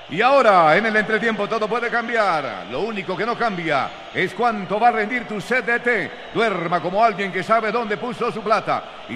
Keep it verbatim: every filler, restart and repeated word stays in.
Y ahora, en el entretiempo, todo puede cambiar. Lo único que no cambia es cuánto va a rendir tu C D T. Duerma como alguien que sabe dónde puso su plata. Y